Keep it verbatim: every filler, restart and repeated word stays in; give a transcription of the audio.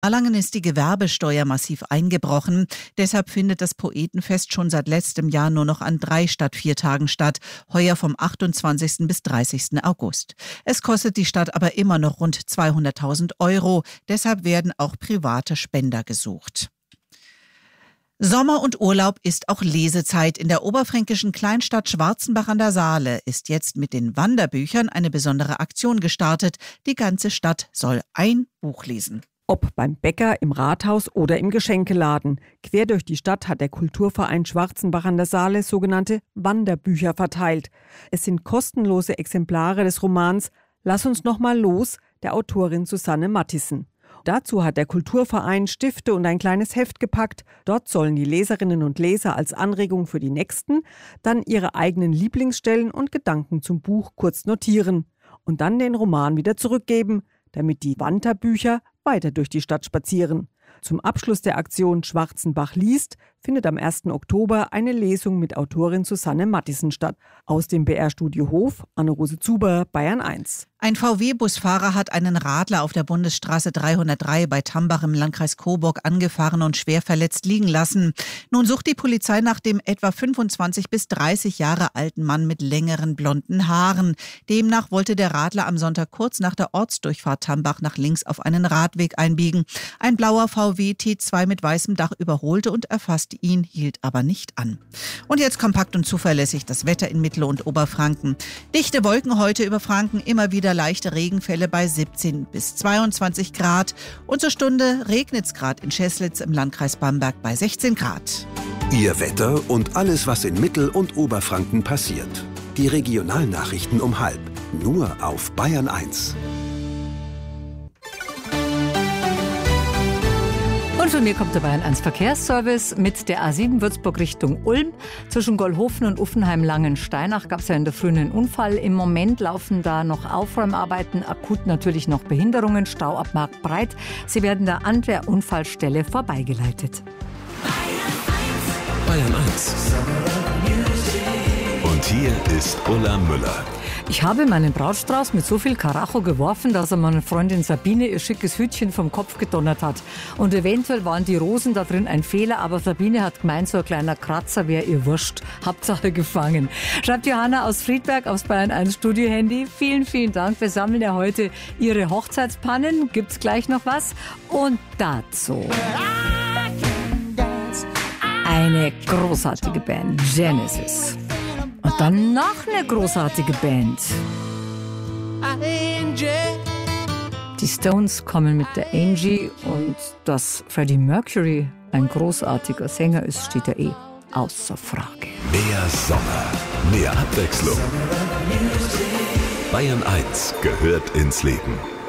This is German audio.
Erlangen ist die Gewerbesteuer massiv eingebrochen. Deshalb findet das Poetenfest schon seit letztem Jahr nur noch an drei statt vier Tagen statt. Heuer vom achtundzwanzigsten bis dreißigsten August. Es kostet die Stadt aber immer noch rund zweihunderttausend Euro. Deshalb werden auch private Spender gesucht. Sommer und Urlaub ist auch Lesezeit. In der oberfränkischen Kleinstadt Schwarzenbach an der Saale ist jetzt mit den Wanderbüchern eine besondere Aktion gestartet. Die ganze Stadt soll ein Buch lesen. Ob beim Bäcker, im Rathaus oder im Geschenkeladen. Quer durch die Stadt hat der Kulturverein Schwarzenbach an der Saale sogenannte Wanderbücher verteilt. Es sind kostenlose Exemplare des Romans Lass uns noch mal los der Autorin Susanne Mathiesen. Dazu hat der Kulturverein Stifte und ein kleines Heft gepackt. Dort sollen die Leserinnen und Leser als Anregung für die Nächsten dann ihre eigenen Lieblingsstellen und Gedanken zum Buch kurz notieren und dann den Roman wieder zurückgeben, damit die Wanderbücher weiter durch die Stadt spazieren. Zum Abschluss der Aktion Schwarzenbach liest findet am ersten Oktober eine Lesung mit Autorin Susanne Mathiesen statt. Aus dem B R-Studio Hof, Anne-Rose Zuber, Bayern eins. Ein V W-Busfahrer hat einen Radler auf der Bundesstraße dreihundertdrei bei Tambach im Landkreis Coburg angefahren und schwer verletzt liegen lassen. Nun sucht die Polizei nach dem etwa fünfundzwanzig bis dreißig Jahre alten Mann mit längeren blonden Haaren. Demnach wollte der Radler am Sonntag kurz nach der Ortsdurchfahrt Tambach nach links auf einen Radweg einbiegen. Ein blauer V W T zwei mit weißem Dach überholte und erfasste ihn, hielt aber nicht an. Und jetzt kompakt und zuverlässig das Wetter in Mittel- und Oberfranken. Dichte Wolken heute über Franken, immer wieder leichte Regenfälle bei siebzehn bis zweiundzwanzig Grad. Und zur Stunde regnet es gerade in Scheßlitz im Landkreis Bamberg bei sechzehn Grad. Ihr Wetter und alles, was in Mittel- und Oberfranken passiert. Die Regionalnachrichten um halb. Nur auf Bayern eins. Und von mir kommt der Bayern eins Verkehrsservice mit der A sieben Würzburg Richtung Ulm. Zwischen Gollhofen und Uffenheim-Langensteinach gab es ja in der Früh einen Unfall. Im Moment laufen da noch Aufräumarbeiten, akut natürlich noch Behinderungen, Stau ab Marktbreit. Sie werden da an der Unfallstelle vorbeigeleitet. Bayern eins. Und hier ist Ulla Müller. Ich habe meinen Brautstrauß mit so viel Karacho geworfen, dass er meiner Freundin Sabine ihr schickes Hütchen vom Kopf gedonnert hat. Und eventuell waren die Rosen da drin ein Fehler, aber Sabine hat gemeint, so ein kleiner Kratzer wäre ihr wurscht. Hauptsache gefangen. Schreibt Johanna aus Friedberg aufs Bayern eins Studio-Handy. Vielen, vielen Dank. Wir sammeln ja heute Ihre Hochzeitspannen. Gibt's gleich noch was? Und dazu eine großartige Band, Genesis. Und dann noch eine großartige Band. Die Stones kommen mit der Angie und dass Freddie Mercury ein großartiger Sänger ist, steht ja eh außer Frage. Mehr Sommer, mehr Abwechslung. Bayern eins gehört ins Leben.